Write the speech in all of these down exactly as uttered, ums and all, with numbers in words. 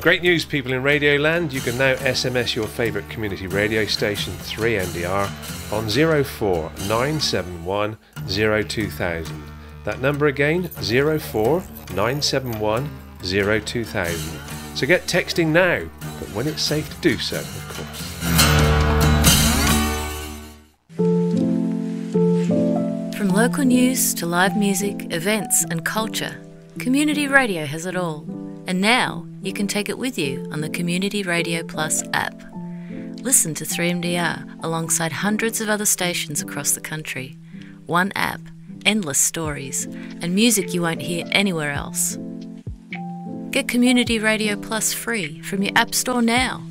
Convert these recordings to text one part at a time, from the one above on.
Great news, people in Radio Land. You can now S M S your favourite community radio station, three M D R, on zero four nine seven one zero two thousand. That number again, zero four nine seven one zero two thousand. So get texting now, but when it's safe to do so, of course. From local news to live music, events and culture, Community Radio has it all. And now you can take it with you on the Community Radio Plus app. Listen to three M D R alongside hundreds of other stations across the country. One app, endless stories, and music you won't hear anywhere else. Get Community Radio Plus free from your App Store now.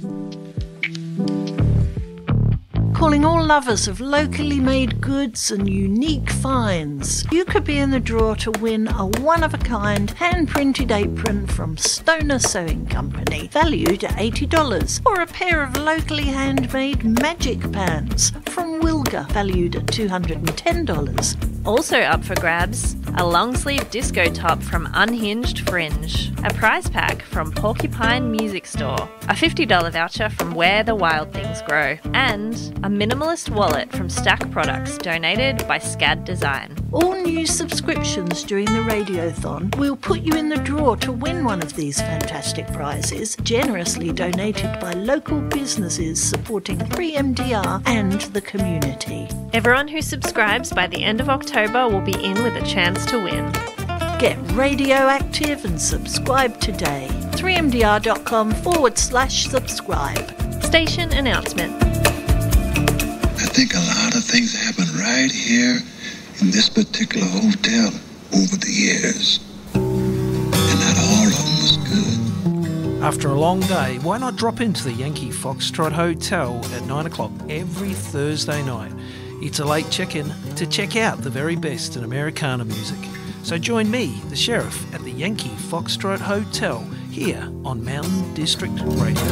Calling all lovers of locally made goods and unique finds. You could be in the draw to win a one-of-a-kind hand-printed apron from Stoner Sewing Company, valued at eighty dollars, or a pair of locally handmade magic pants from Wilga, valued at two hundred ten dollars. Also up for grabs, a long-sleeve disco top from Unhinged Fringe, a prize pack from Porcupine Music Store, a fifty dollars voucher from Where the Wild Things Grow, and a minimalist wallet from Stack Products donated by Scad Design. All new subscriptions during the Radiothon will put you in the draw to win one of these fantastic prizes, generously donated by local businesses supporting three M D R and the community. Everyone who subscribes by the end of October will be in with a chance to win. Get radioactive and subscribe today. three M D R dot com forward slash subscribe. Station announcement. I think a lot of things happen right here in this particular hotel over the years. And not all of them was good. After a long day, why not drop into the Yankee Foxtrot Hotel at nine o'clock every Thursday night? It's a late check-in to check out the very best in Americana music. So join me, the Sheriff, at the Yankee Foxtrot Hotel here on Mountain District Radio.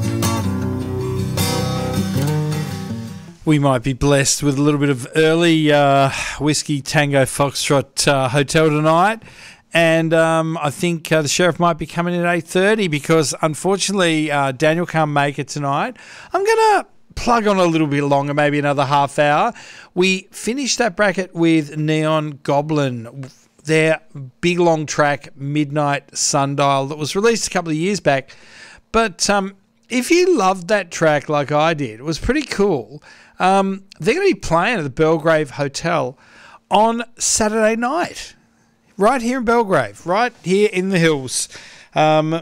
We might be blessed with a little bit of early uh, Whiskey Tango Foxtrot uh, Hotel tonight. And um, I think uh, the Sheriff might be coming in at eight thirty because, unfortunately, uh, Daniel can't make it tonight. I'm going to plug on a little bit longer, maybe another half hour. We finished that bracket with Neon Goblin, their big long track, Midnight Sundial, that was released a couple of years back. But um, if you loved that track like I did, it was pretty cool. Um, they're going to be playing at the Belgrave Hotel on Saturday night, right here in Belgrave, right here in the hills. Um,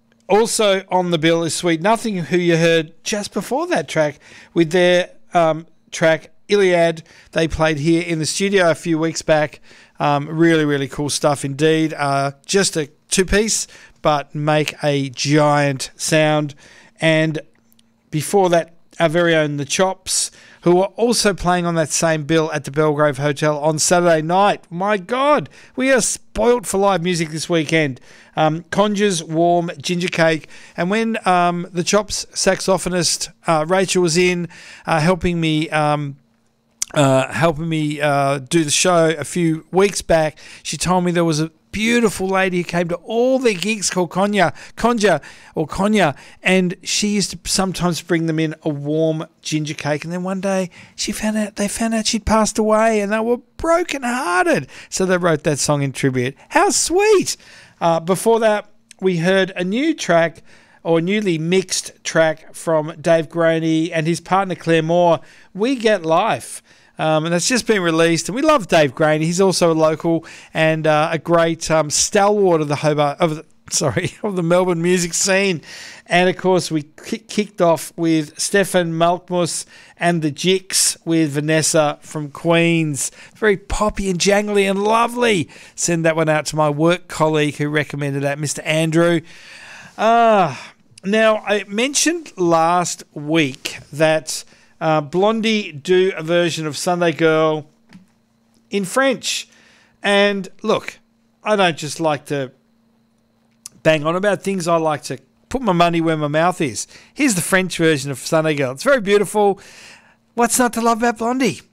also on the bill is Sweet Nothing, who you heard just before that track with their um, track Iliad. They played here in the studio a few weeks back. Um, really, really cool stuff indeed. Uh, just a two-piece, but make a giant sound. And before that, our very own The Chops, who are also playing on that same bill at the Belgrave Hotel on Saturday night. My God, we are spoilt for live music this weekend. Um, Conjures, Warm, Ginger Cake. And when um, The Chops saxophonist uh, Rachel was in uh, helping me... Um, Uh, helping me uh, do the show a few weeks back, she told me there was a beautiful lady who came to all their gigs called Konya, Conja or Konya, and she used to sometimes bring them in a warm ginger cake. And then one day she found out they found out she'd passed away, and they were broken-hearted. So they wrote that song in tribute. How sweet! Uh, before that, we heard a new track, or newly mixed track from Dave Graney and his partner Claire Moore, We Get Life. Um, and that's just been released. And we love Dave Graney. He's also a local and uh, a great um, stalwart of the Hobart, of the, sorry, of the Melbourne music scene. And of course, we kick, kicked off with Stefan Malkmus and the Jicks with Vanessa from Queens. Very poppy and jangly and lovely. Send that one out to my work colleague who recommended that, Mister Andrew. Ah. Uh, Now, I mentioned last week that uh, Blondie do a version of Sunday Girl in French. And look, I don't just like to bang on about things. I like to put my money where my mouth is. Here's the French version of Sunday Girl. It's very beautiful. What's not to love about Blondie?